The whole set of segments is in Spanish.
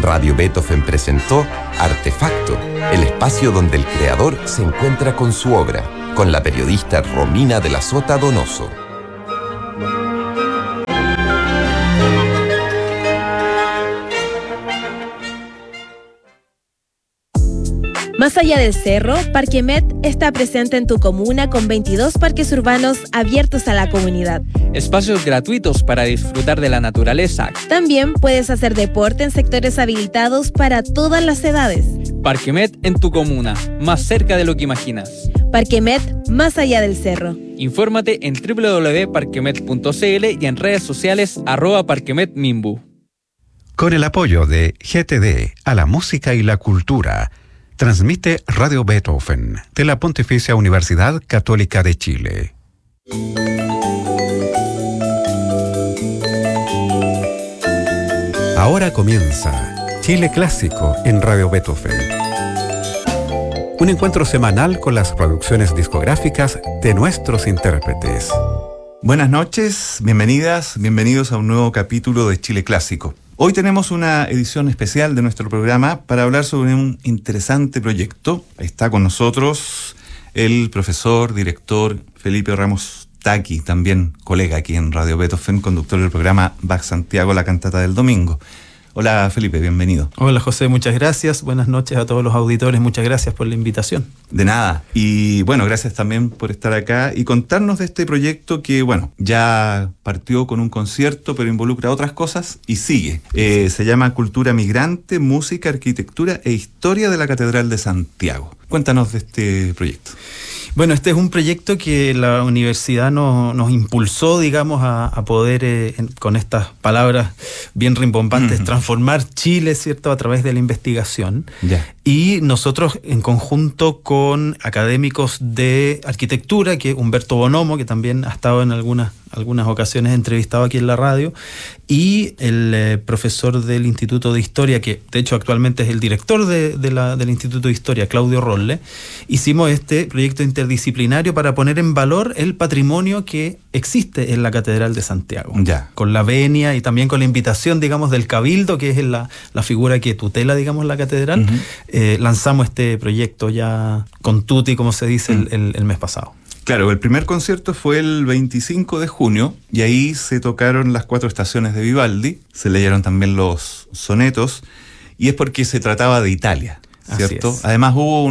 Radio Beethoven presentó Artefacto, el espacio donde el creador se encuentra con su obra, con la periodista Romina de la Sota Donoso. Más allá del cerro, Parque Met está presente en tu comuna con 22 parques urbanos abiertos a la comunidad. Espacios gratuitos para disfrutar de la naturaleza. También puedes hacer deporte en sectores habilitados para todas las edades. Parque Met en tu comuna, más cerca de lo que imaginas. Parque Met, más allá del cerro. Infórmate en www.parquemet.cl y en redes sociales @parquemetmimbu. Con el apoyo de GTD a la música y la cultura, transmite Radio Beethoven de la Pontificia Universidad Católica de Chile. Ahora comienza Chile Clásico en Radio Beethoven. Un encuentro semanal con las producciones discográficas de nuestros intérpretes. Buenas noches, bienvenidas, bienvenidos a un nuevo capítulo de Chile Clásico. Hoy tenemos una edición especial de nuestro programa para hablar sobre un interesante proyecto. Está con nosotros el profesor, director Felipe Ramos Taqui, también colega aquí en Radio Beethoven, conductor del programa Bach Santiago, la cantata del domingo. Hola Felipe, bienvenido. Hola José, muchas gracias. Buenas noches a todos los auditores, muchas gracias por la invitación. De nada. Y bueno, gracias también por estar acá y contarnos de este proyecto que, bueno, ya partió con un concierto, pero involucra otras cosas y sigue. Se llama Cultura Migrante, Música, Arquitectura e Historia de la Catedral de Santiago. Cuéntanos de este proyecto. Bueno, este es un proyecto que la universidad nos impulsó, digamos, a poder, con estas palabras bien rimbombantes, transformar Chile, ¿cierto?, a través de la investigación. Yeah. Y nosotros, en conjunto con académicos de arquitectura, que Humberto Bonomo, que también ha estado en algunas ocasiones entrevistado aquí en la radio, y el profesor del Instituto de Historia, que de hecho actualmente es el director del Instituto de Historia, Claudio Rolle, hicimos este proyecto interdisciplinario para poner en valor el patrimonio que existe en la Catedral de Santiago. Ya. Con la venia y también con la invitación, digamos, del Cabildo, que es la figura que tutela, digamos, la Catedral, lanzamos este proyecto ya con tutti, como se dice, el mes pasado. Claro, el primer concierto fue el 25 de junio y ahí se tocaron las 4 estaciones de Vivaldi, se leyeron también los sonetos y es porque se trataba de Italia, ¿cierto? Además hubo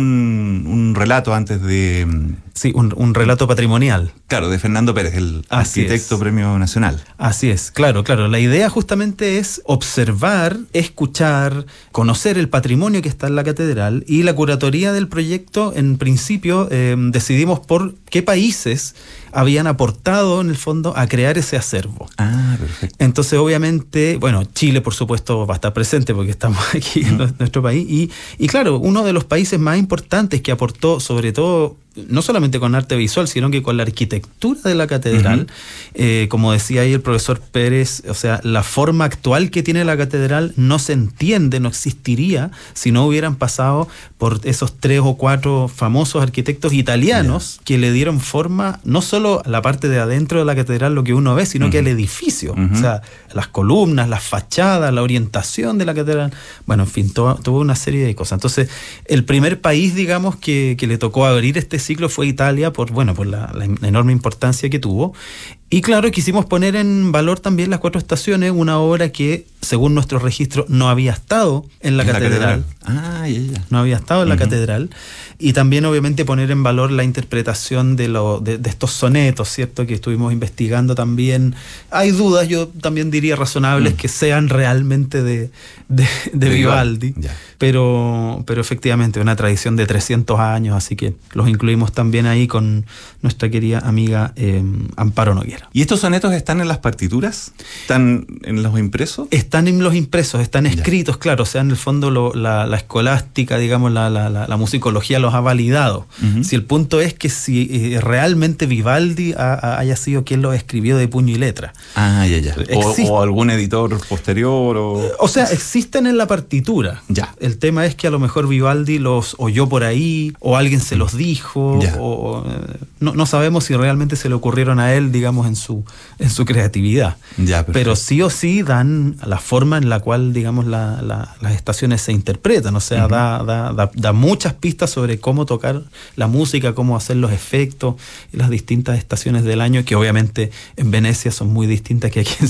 un relato antes de... Sí, un relato patrimonial. Claro, de Fernando Pérez, el arquitecto Premio Nacional. Así es, claro. La idea justamente es observar, escuchar, conocer el patrimonio que está en la catedral, y la curatoría del proyecto, en principio, decidimos por qué países habían aportado, en el fondo, a crear ese acervo. Ah, perfecto. Entonces, obviamente, bueno, Chile, por supuesto, va a estar presente porque estamos aquí en nuestro país. Y claro, uno de los países más importantes que aportó, sobre todo, no solamente con arte visual, sino que con la arquitectura de la catedral, como decía ahí el profesor Pérez, o sea, la forma actual que tiene la catedral no se entiende, no existiría si no hubieran pasado por esos 3 o 4 famosos arquitectos italianos que le dieron forma no solo a la parte de adentro de la catedral, lo que uno ve, sino que al edificio, o sea, las columnas, las fachadas, la orientación de la catedral, bueno, en fin, tuvo una serie de cosas. Entonces, el primer país, digamos, que le tocó abrir este ciclo fue Italia, por la enorme importancia que tuvo. Y claro, quisimos poner en valor también las 4 estaciones, una obra que, según nuestro registro, no había estado en la catedral. No había estado en la catedral. Y también, obviamente, poner en valor la interpretación de estos sonetos, ¿cierto?, que estuvimos investigando también. Hay dudas, yo también diría razonables, que sean realmente de Vivaldi. Pero efectivamente, una tradición de 300 años, así que los incluimos también ahí con nuestra querida amiga Amparo Noguera. ¿Y estos sonetos están en las partituras? ¿Están en los impresos? Están en los impresos, están escritos, claro. O sea, en el fondo la escolástica, digamos, la musicología los ha validado. Si el punto es que si realmente Vivaldi haya sido quien los escribió de puño y letra. O algún editor posterior. O sea, existen en la partitura. Ya. El tema es que a lo mejor Vivaldi los oyó por ahí, o alguien se los dijo, no sabemos si realmente se le ocurrieron a él, digamos, en su creatividad. Ya, pero sí o sí dan la forma en la cual, digamos, las estaciones se interpretan. O sea, da muchas pistas sobre cómo tocar la música, cómo hacer los efectos, las distintas estaciones del año, que obviamente en Venecia son muy distintas que aquí en